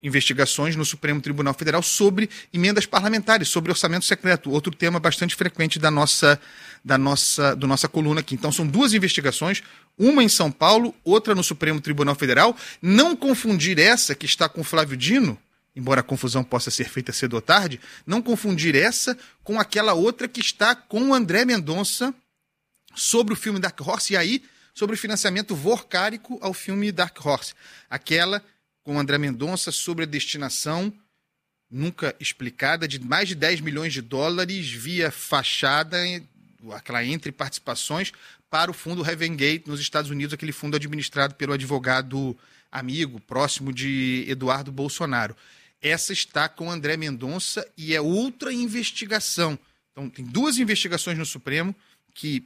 investigações no Supremo Tribunal Federal sobre emendas parlamentares, sobre orçamento secreto, outro tema bastante frequente da nossa coluna aqui. Então são 2 investigações, uma em São Paulo, outra no Supremo Tribunal Federal. Não confundir essa que está com Flávio Dino, embora a confusão possa ser feita cedo ou tarde, não confundir essa com aquela outra que está com o André Mendonça sobre o filme Dark Horse, e aí sobre o financiamento vorcárico ao filme Dark Horse. Aquela com o André Mendonça sobre a destinação nunca explicada de mais de 10 milhões de dólares via fachada, aquela entre participações, para o fundo Heaven Gate nos Estados Unidos, aquele fundo administrado pelo advogado amigo, próximo de Eduardo Bolsonaro. Essa está com o André Mendonça e é outra investigação. Então, tem 2 investigações no Supremo que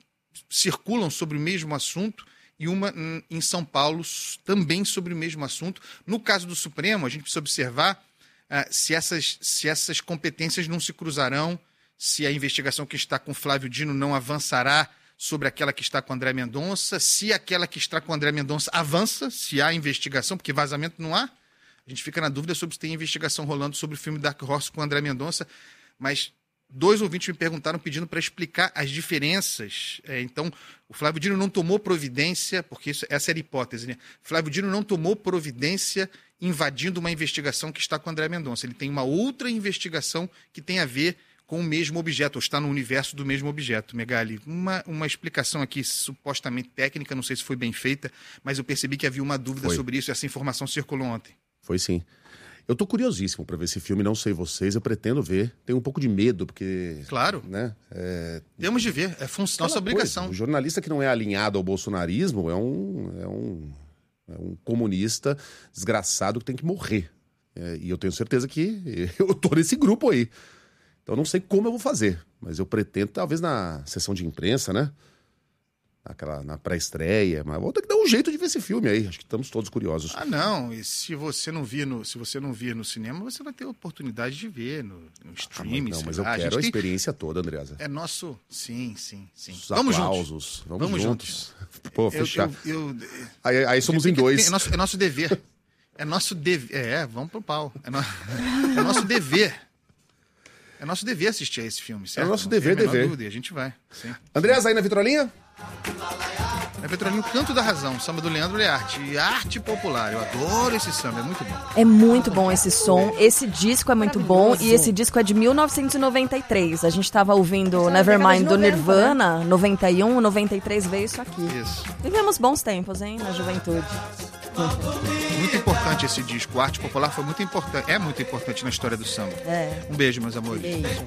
circulam sobre o mesmo assunto e uma em São Paulo também sobre o mesmo assunto. No caso do Supremo, a gente precisa observar se essas competências não se cruzarão, se a investigação que está com Flávio Dino não avançará sobre aquela que está com André Mendonça, se aquela que está com André Mendonça avança, se há investigação, porque vazamento não há. A gente fica na dúvida sobre se tem investigação rolando sobre o filme Dark Horse com André Mendonça, mas 2 ouvintes me perguntaram pedindo para explicar as diferenças. Então, o Flávio Dino não tomou providência, porque essa era a hipótese, né? Flávio Dino não tomou providência invadindo uma investigação que está com André Mendonça. Ele tem uma outra investigação que tem a ver com o mesmo objeto, ou está no universo do mesmo objeto, Megali. Uma explicação aqui supostamente técnica, não sei se foi bem feita, mas eu percebi que havia uma dúvida sobre isso e essa informação circulou ontem. Foi sim. Eu tô curiosíssimo para ver esse filme, não sei vocês, eu pretendo ver. Tenho um pouco de medo, porque... Claro. Né, temos de ver, é nossa obrigação. O jornalista que não é alinhado ao bolsonarismo é um comunista desgraçado que tem que morrer. E eu tenho certeza que eu tô nesse grupo aí. Então eu não sei como eu vou fazer, mas eu pretendo, talvez na sessão de imprensa, né? Na pré-estreia, mas vou ter que dar um jeito de ver esse filme aí. Acho que estamos todos curiosos. Não, e se você não vir no cinema, você vai ter a oportunidade de ver no streaming. Mas eu quero a experiência toda, Andreasa. É nosso... Sim. Os vamos aplausos. Vamos juntos. Pô, fechar. Aí somos em 2. É nosso dever. É nosso dever. Vamos pro pau. É nosso dever. É nosso dever assistir a esse filme, certo? É nosso dever. Dúvida, a gente vai. Sim. Andreasa, aí na vitrolinha? Na vitrolinha, o Canto da Razão, samba do Leandro Learte. E arte popular, eu adoro esse samba, é muito bom. É muito bom esse som, esse disco é muito bom e esse disco é de 1993. A gente tava ouvindo Nevermind do Nirvana, 91, 93 veio isso aqui. Isso. Vivemos bons tempos, hein, na juventude. Muito importante esse disco, a arte popular foi muito importante, é muito importante na história do samba. Um beijo, meus amores. Beijo.